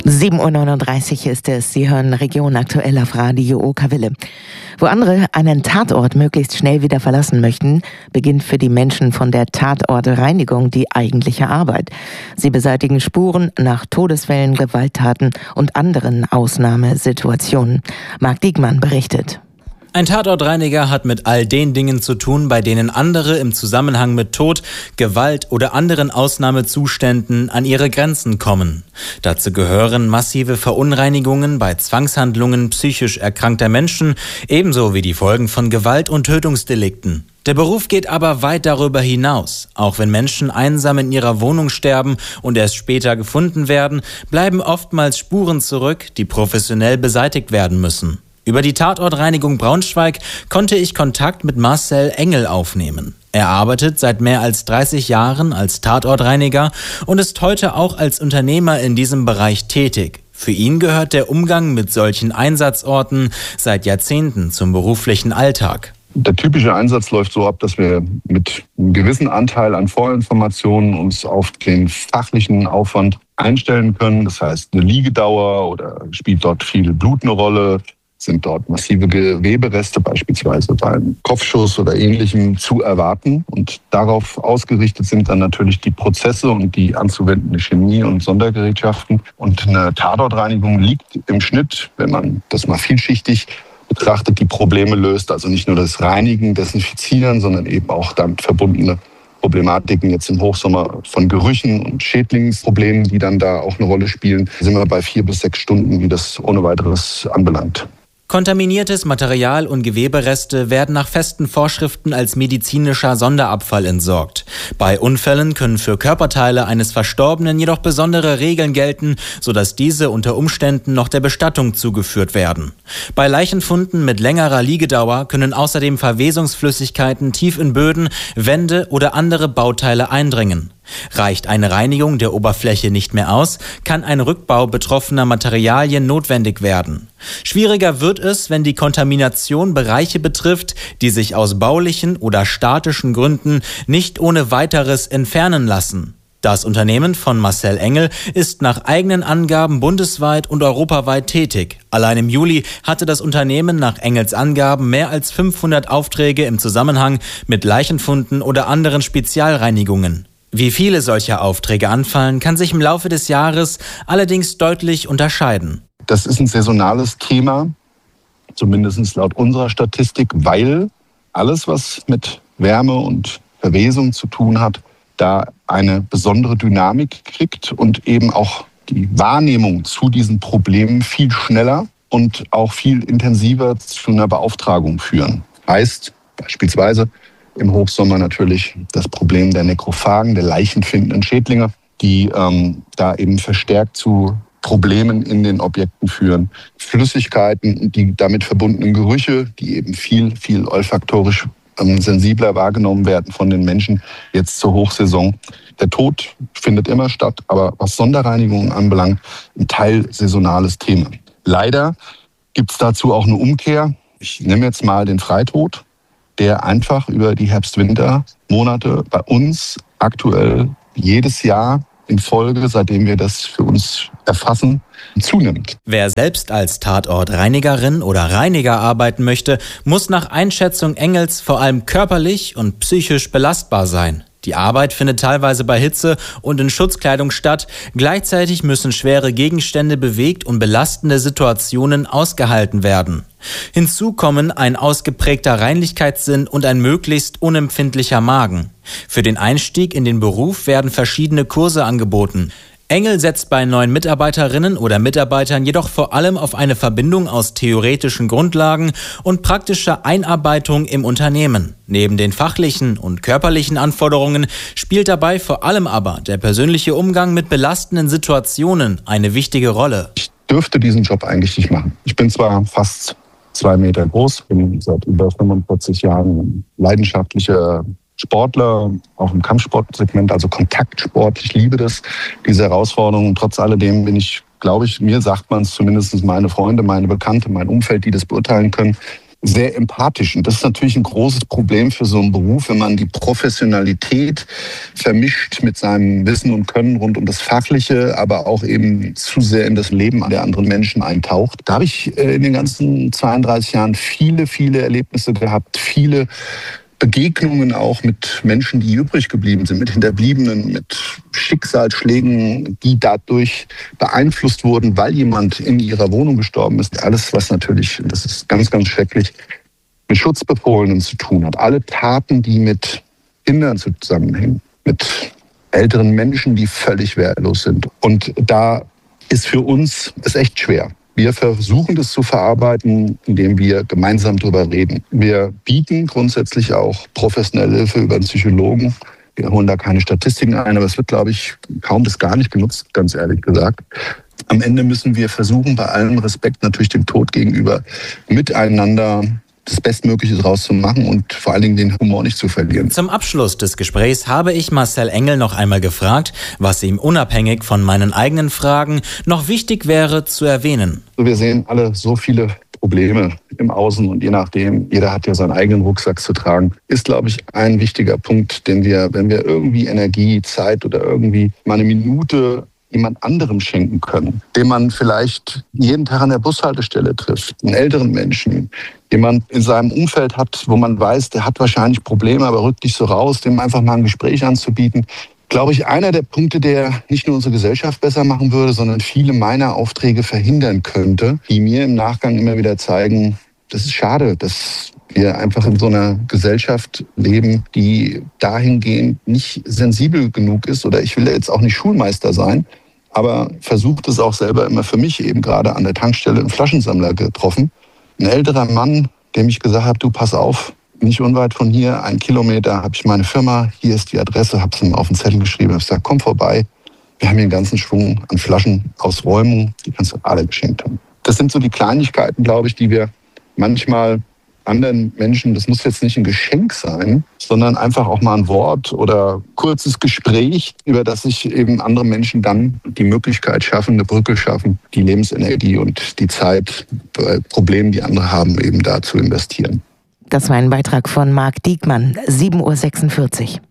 7:39 Uhr ist es. Sie hören Region aktuell auf Radio Okawelle. Wo andere einen Tatort möglichst schnell wieder verlassen möchten, beginnt für die Menschen von der Tatortreinigung die eigentliche Arbeit. Sie beseitigen Spuren nach Todesfällen, Gewalttaten und anderen Ausnahmesituationen. Marc Diekmann berichtet. Ein Tatortreiniger hat mit all den Dingen zu tun, bei denen andere im Zusammenhang mit Tod, Gewalt oder anderen Ausnahmezuständen an ihre Grenzen kommen. Dazu gehören massive Verunreinigungen bei Zwangshandlungen psychisch erkrankter Menschen, ebenso wie die Folgen von Gewalt- und Tötungsdelikten. Der Beruf geht aber weit darüber hinaus. Auch wenn Menschen einsam in ihrer Wohnung sterben und erst später gefunden werden, bleiben oftmals Spuren zurück, die professionell beseitigt werden müssen. Über die Tatortreinigung Braunschweig konnte ich Kontakt mit Marcel Engel aufnehmen. Er arbeitet seit mehr als 30 Jahren als Tatortreiniger und ist heute auch als Unternehmer in diesem Bereich tätig. Für ihn gehört der Umgang mit solchen Einsatzorten seit Jahrzehnten zum beruflichen Alltag. Der typische Einsatz läuft so ab, dass wir mit einem gewissen Anteil an Vorinformationen uns auf den fachlichen Aufwand einstellen können. Das heißt, eine Liegedauer oder spielt dort viel Blut eine Rolle? Sind dort massive Gewebereste beispielsweise bei einem Kopfschuss oder Ähnlichem zu erwarten. Und darauf ausgerichtet sind dann natürlich die Prozesse und die anzuwendende Chemie und Sondergerätschaften. Und eine Tatortreinigung liegt im Schnitt, wenn man das mal vielschichtig betrachtet, die Probleme löst. Also nicht nur das Reinigen, Desinfizieren, sondern eben auch damit verbundene Problematiken jetzt im Hochsommer von Gerüchen und Schädlingsproblemen, die dann da auch eine Rolle spielen, sind wir bei 4 bis 6 Stunden, wie das ohne weiteres anbelangt. Kontaminiertes Material und Gewebereste werden nach festen Vorschriften als medizinischer Sonderabfall entsorgt. Bei Unfällen können für Körperteile eines Verstorbenen jedoch besondere Regeln gelten, sodass diese unter Umständen noch der Bestattung zugeführt werden. Bei Leichenfunden mit längerer Liegedauer können außerdem Verwesungsflüssigkeiten tief in Böden, Wände oder andere Bauteile eindringen. Reicht eine Reinigung der Oberfläche nicht mehr aus, kann ein Rückbau betroffener Materialien notwendig werden. Schwieriger wird es, wenn die Kontamination Bereiche betrifft, die sich aus baulichen oder statischen Gründen nicht ohne weiteres entfernen lassen. Das Unternehmen von Marcel Engel ist nach eigenen Angaben bundesweit und europaweit tätig. Allein im Juli hatte das Unternehmen nach Engels Angaben mehr als 500 Aufträge im Zusammenhang mit Leichenfunden oder anderen Spezialreinigungen. Wie viele solcher Aufträge anfallen, kann sich im Laufe des Jahres allerdings deutlich unterscheiden. Das ist ein saisonales Thema, zumindest laut unserer Statistik, weil alles, was mit Wärme und Verwesung zu tun hat, da eine besondere Dynamik kriegt und eben auch die Wahrnehmung zu diesen Problemen viel schneller und auch viel intensiver zu einer Beauftragung führen. Heißt beispielsweise im Hochsommer natürlich das Problem der Nekrophagen, der leichenfindenden Schädlinge, die da eben verstärkt zu Problemen in den Objekten führen. Flüssigkeiten, die damit verbundenen Gerüche, die eben viel olfaktorisch sensibler wahrgenommen werden von den Menschen jetzt zur Hochsaison. Der Tod findet immer statt, aber was Sonderreinigungen anbelangt, ein teilsaisonales Thema. Leider gibt es dazu auch eine Umkehr. Ich nehme jetzt mal den Freitod, der einfach über die Herbst-Winter-Monate bei uns aktuell jedes Jahr in Folge, seitdem wir das für uns erfassen, zunimmt. Wer selbst als Tatortreinigerin oder Reiniger arbeiten möchte, muss nach Einschätzung Engels vor allem körperlich und psychisch belastbar sein. Die Arbeit findet teilweise bei Hitze und in Schutzkleidung statt. Gleichzeitig müssen schwere Gegenstände bewegt und belastende Situationen ausgehalten werden. Hinzu kommen ein ausgeprägter Reinlichkeitssinn und ein möglichst unempfindlicher Magen. Für den Einstieg in den Beruf werden verschiedene Kurse angeboten. Engel setzt bei neuen Mitarbeiterinnen oder Mitarbeitern jedoch vor allem auf eine Verbindung aus theoretischen Grundlagen und praktischer Einarbeitung im Unternehmen. Neben den fachlichen und körperlichen Anforderungen spielt dabei vor allem aber der persönliche Umgang mit belastenden Situationen eine wichtige Rolle. Ich dürfte diesen Job eigentlich nicht machen. Ich bin zwar fast 2 Meter groß, bin seit über 45 Jahren ein leidenschaftlicher Sportler, auch im Kampfsportsegment, also Kontaktsport. Ich liebe das, diese Herausforderung. Und trotz alledem bin ich, glaube ich, mir sagt man es zumindest meine Freunde, meine Bekannte, mein Umfeld, die das beurteilen können, sehr empathisch. Und das ist natürlich ein großes Problem für so einen Beruf, wenn man die Professionalität vermischt mit seinem Wissen und Können rund um das Fachliche, aber auch eben zu sehr in das Leben der anderen Menschen eintaucht. Da habe ich in den ganzen 32 Jahren viele Erlebnisse gehabt, viele Begegnungen auch mit Menschen, die übrig geblieben sind, mit Hinterbliebenen, mit Schicksalsschlägen, die dadurch beeinflusst wurden, weil jemand in ihrer Wohnung gestorben ist. Alles, was natürlich, das ist ganz schrecklich, mit Schutzbefohlenen zu tun hat. Alle Taten, die mit Kindern zusammenhängen, mit älteren Menschen, die völlig wehrlos sind. Und da ist für uns es echt schwer. Wir versuchen das zu verarbeiten, indem wir gemeinsam darüber reden. Wir bieten grundsätzlich auch professionelle Hilfe über einen Psychologen. Wir holen da keine Statistiken ein, aber es wird, glaube ich, kaum bis gar nicht genutzt, ganz ehrlich gesagt. Am Ende müssen wir versuchen, bei allem Respekt natürlich dem Tod gegenüber, miteinander das Bestmögliche draus zu machen und vor allen Dingen den Humor nicht zu verlieren. Zum Abschluss des Gesprächs habe ich Marcel Engel noch einmal gefragt, was ihm unabhängig von meinen eigenen Fragen noch wichtig wäre zu erwähnen. Wir sehen alle so viele Probleme im Außen und je nachdem, jeder hat ja seinen eigenen Rucksack zu tragen, ist, glaube ich, ein wichtiger Punkt, den wir, wenn wir irgendwie Energie, Zeit oder irgendwie mal eine Minute jemand anderem schenken können, den man vielleicht jeden Tag an der Bushaltestelle trifft, einen älteren Menschen, jemand in seinem Umfeld hat, wo man weiß, der hat wahrscheinlich Probleme, aber rückt nicht so raus, dem einfach mal ein Gespräch anzubieten. Glaube ich, einer der Punkte, der nicht nur unsere Gesellschaft besser machen würde, sondern viele meiner Aufträge verhindern könnte, die mir im Nachgang immer wieder zeigen, das ist schade, dass wir einfach in so einer Gesellschaft leben, die dahingehend nicht sensibel genug ist. Oder ich will jetzt auch nicht Schulmeister sein, aber versucht es auch selber immer für mich eben gerade an der Tankstelle einen Flaschensammler getroffen. Ein älterer Mann, dem ich gesagt habe, du pass auf, nicht unweit von hier, 1 Kilometer, habe ich meine Firma, hier ist die Adresse, habe es ihm auf den Zettel geschrieben, habe gesagt, komm vorbei, wir haben hier einen ganzen Schwung an Flaschen aus Räumung, die kannst du alle geschenkt haben. Das sind so die Kleinigkeiten, glaube ich, die wir manchmal anderen Menschen, das muss jetzt nicht ein Geschenk sein, sondern einfach auch mal ein Wort oder kurzes Gespräch, über das sich eben andere Menschen dann die Möglichkeit schaffen, eine Brücke schaffen, die Lebensenergie und die Zeit bei Problemen, die andere haben, eben da zu investieren. Das war ein Beitrag von Marc Diekmann, 7:46 Uhr.